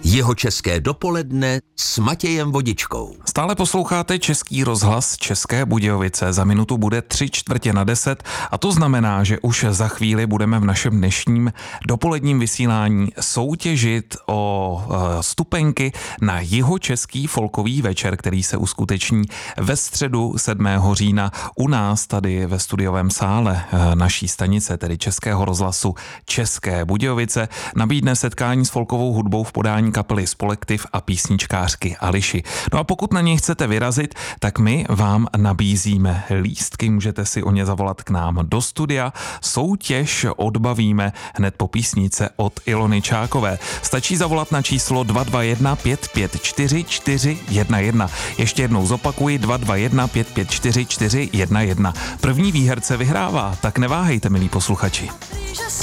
Jihočeské dopoledne s Matějem Vodičkou. Stále posloucháte Český rozhlas České Budějovice. Za minutu bude 9:45 a to znamená, že už za chvíli budeme v našem dnešním dopoledním vysílání soutěžit o vstupenky na Jihočeský folkový večer, který se uskuteční ve středu 7. října u nás tady ve studiovém sále naší stanice, tedy Českého rozhlasu České Budějovice. Nabídne setkání s folkovou hudbou v podání kapely Spolektiv a písničkářky Ališi. No a pokud na něj chcete vyrazit, tak my vám nabízíme lístky, můžete si o ně zavolat k nám do studia. Soutěž odbavíme hned po písnice od Ilony Čákové. Stačí zavolat na číslo 221 554 411. Ještě jednou zopakuji 221 554 411. První výherce vyhrává, tak neváhejte, milí posluchači.